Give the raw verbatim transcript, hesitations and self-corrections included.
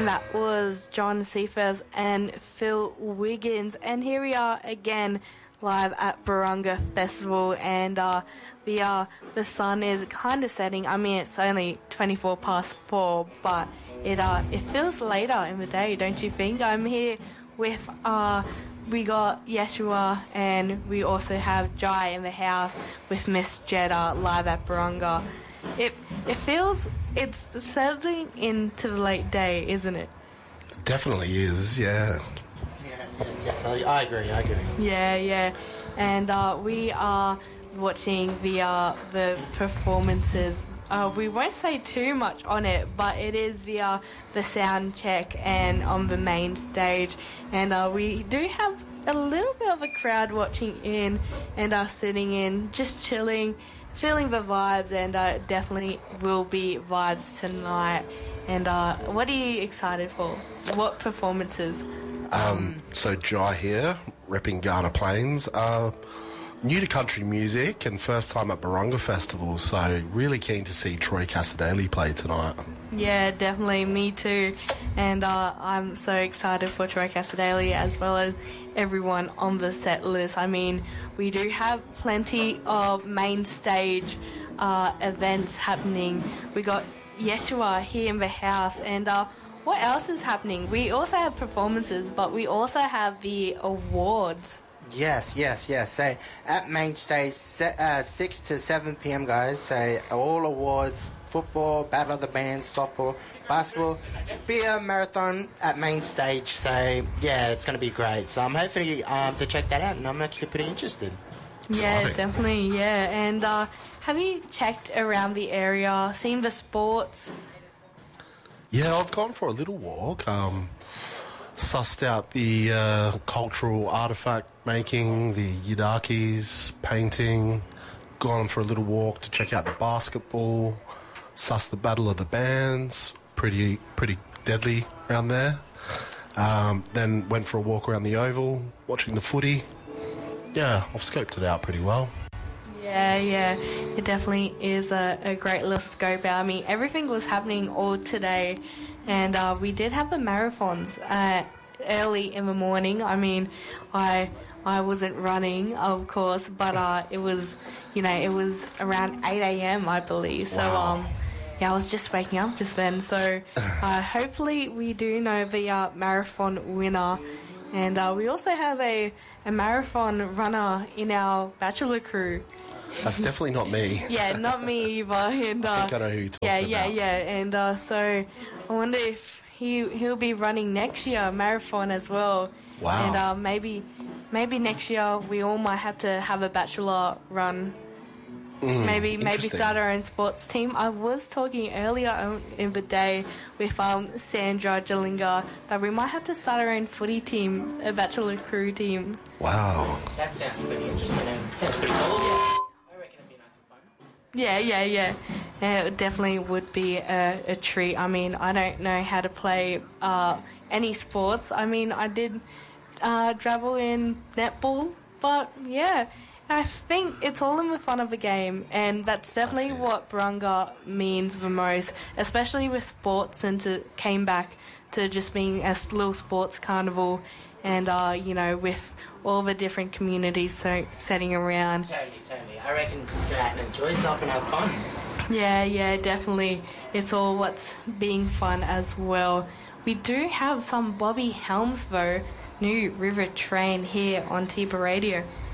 And that was John Cephas and Phil Wiggins. And here we are again live at Barunga Festival, and uh, the, uh, the sun is kind of setting. I mean, it's only twenty-four past four, but it, uh, it feels later in the day, don't you think? I'm here with... Uh, we got Yeshua, and we also have Jai in the house with Miss Jeddah live at Barunga. It it feels it's settling into the late day, isn't it? Definitely is, yeah. Yes, yes, yes. I, I agree. I agree. Yeah, yeah. And uh, we are watching the uh, the performances. Uh, we won't say too much on it, but it is via the sound check and on the main stage. And uh, we do have a little bit of a crowd watching in and are sitting in, just chilling, feeling the vibes, and uh, definitely will be vibes tonight. And uh, what are you excited for? What performances? Um, so Jai here, repping Ghana Plains. Uh, new to country music and first time at Barunga Festival, so really keen to see Troy Casadei play tonight. Yeah, definitely, me too. And uh, I'm so excited for Troy Casadei as well as everyone on the set list. I mean, we do have plenty of main stage uh, events happening. We got Yeshua here in the house, and uh, what else is happening? We also have performances, but we also have the awards. Yes, yes, yes. So at main stage, se- uh, six to seven p.m. guys. So all awards: football, battle of the bands, softball, basketball, spear marathon at main stage. So yeah, it's going to be great. So I'm hoping um, to check that out, and I'm actually pretty interested. Yeah, Exciting. definitely. Yeah, and uh, have you checked around the area, seen the sports? Yeah, I've gone for a little walk. Um, sussed out the uh, cultural artefact making, the yidakis, painting, gone for a little walk to check out the basketball, suss the battle of the bands, pretty pretty deadly around there. Um, then went for a walk around the oval, watching the footy. Yeah, I've scoped it out pretty well. Yeah, yeah, it definitely is a, a great little scope out. I mean, everything was happening all today, and uh, we did have the marathons uh, early in the morning. I mean, I I wasn't running, of course, but uh, it was, you know, it was around eight a.m. I believe. So, Wow. um, yeah, I was just waking up just then. So, uh, hopefully, we do know the uh, marathon winner. And uh, we also have a, a marathon runner in our bachelor crew. That's definitely not me. Yeah, not me either. And, uh, I think I know who you're talking yeah, about. yeah, yeah. And uh, so I wonder if he he'll be running next year a marathon as well. Wow. And uh, maybe maybe next year we all might have to have a bachelor run. Mm, maybe maybe interesting. start our own sports team. I was talking earlier on in the day with um, Sandra Jalinga that we might have to start our own footy team, a bachelor crew team. Wow. That sounds pretty interesting. And sounds pretty cool. I reckon it'd be nice and fun. Yeah, yeah, yeah. Yeah, it definitely would be a, a treat. I mean, I don't know how to play uh, any sports. I mean, I did uh, dabble in netball, but yeah, I think it's all in the fun of the game, and that's definitely That's it. what Barunga means the most, especially with sports, since it came back to just being a little sports carnival, and, uh, you know, with all the different communities so, setting around. Totally, totally. I reckon just go out and enjoy yourself and have fun. Yeah, yeah, definitely. It's all what's being fun as well. We do have some Bobby Helms, though, New River Train here on Tiba Radio.